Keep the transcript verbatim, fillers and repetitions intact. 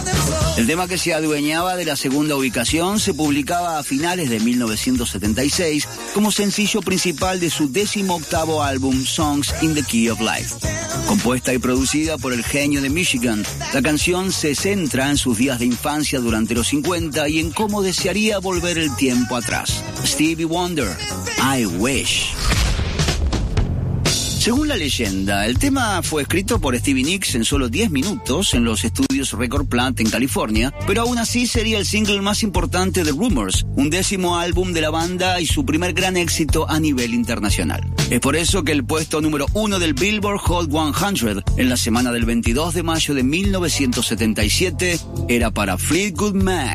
El tema, que se adueñaba de la segunda ubicación, se publicaba a finales de mil novecientos setenta y seis como sencillo principal de su décimo octavo álbum Songs in the Key of Life. Compuesta y producida por el genio de Michigan, la canción se centra en sus días de infancia durante los cincuenta y en cómo desearía volver el tiempo atrás. Stevie Wonder, I Wish. Según la leyenda, el tema fue escrito por Stevie Nicks en solo diez minutos en los estudios Record Plant en California, pero aún así sería el single más importante de Rumours, un décimo álbum de la banda y su primer gran éxito a nivel internacional. Es por eso que el puesto número uno del Billboard Hot cien en la semana del veintidós de mayo de mil novecientos setenta y siete era para Fleetwood Mac.